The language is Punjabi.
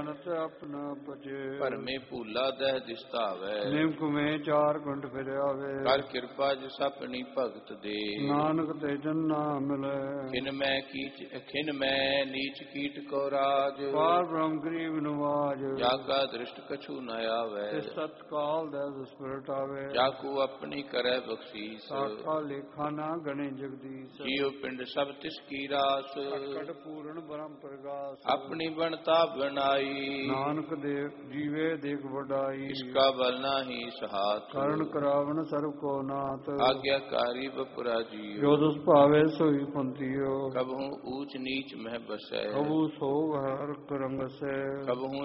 ਆਪਣਾ ਪਜੇ ਭਰਮੇ ਭੂਲਾ ਦਹਿ ਦਿਸਤਾਵੈ ਨਿਮਕ ਮੈਂ 4 ਘੰਟ ਫਿਰ ਆਵੇ ਕਰ ਕਿਰਪਾ ਜਿਸ ਆਪਣੀ ਭਗਤ ਦੇ ਨਾਨਕ ਤੇ ਜਨਾ ਮਿਲੇ ਖਿਨ ਮੈਂ ਨੀਚ ਕੀਟ ਕੋ ਰਾਜ ਪਾਰ ਬ੍ਰਹਮ ਗਰੀਬ ਨਵਾਜ ਜਾਗਾ ਦ੍ਰਿਸ਼ਟ ਕਛੂ ਨ ਆਵੈ ਸਤ ਕਾਲ ਦਾ ਦੁਸਪਰਟ ਆਵੇ ਜਾਕੂ ਆਪਣੀ ਕਰੈ ਬਖਸ਼ੀਸ ਸਾਖਾ ਲੇਖਾ ਨਾ ਗਣੇ ਜਗਦੀਸ਼ ਜੀਉ ਪਿੰਡ ਸਭ ਤਿਸ ਕੀ ਰਾਸ ਅਕੜ ਪੂਰਨ ਬ੍ਰਹਮ ਪ੍ਰਗਾਸ ਆਪਣੀ ਬਣਤਾ ਬਣਾਈ ਨਾਨਕ ਦੇ ਜੀਵੇ ਦੇਖ ਵਡਾਈ ਇਸਕਾ ਬਲ ਨਾਹੀ ਸਹਾਤ ਕਰਨ ਕਰਾਵਨ ਸਰਬ ਕੋ ਨਾਥ ਆਗਿਆਕਾਰੀ ਬਪੁਰਾ ਜੀਉ ਜੋ ਦੁਸ ਭਾਵੇ ਸੋਈ ਪੰਥੀਓ ਕਬਹੂ ਊਚ ਨੀਚ ਮਹਿ ਬਸੈ ਕਬੂ ਸੋਗ ਹਰ ਰੰਗ ਸੇ ਕਬਹੂ